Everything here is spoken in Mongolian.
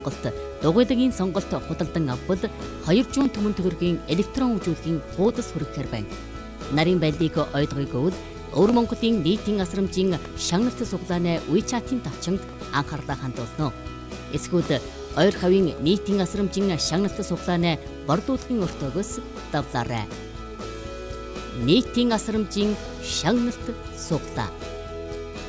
Голт дугуйлагын сонголт худалдан авбал 200 түмэн төгрөгийн электрон үжүүлэхийн хуудас хүргэхээр байна. Нарийн байдлыг ойлгоё гэвэл Өвөр Монголын нийтийн асрамжийн шагналт суглааны WeChat-ийн тавчинд анхаарлаа хандуулно. Эсвэл ойр хавийн нийтийн асрамжийн шагналт суглааны борлуулалтын өртөөгөөс давлаарай. Нийтийн асрамжийн шагналт суглаа.